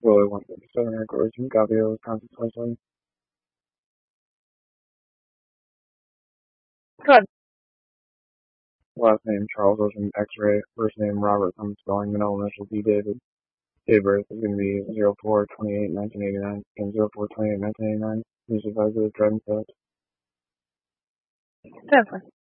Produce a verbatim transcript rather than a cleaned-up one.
Willie one fifty-seven, Eric Orson, Gavio, Wisconsin twenty-seven. Good. Last name Charles Ocean X-Ray. First name Robert From spelling, middle initial D David. Date of birth is going to be zero four twenty-eight nineteen eighty-nine and zero four twenty-eight nineteen eighty-nine. Music advisor, driving test. Definitely.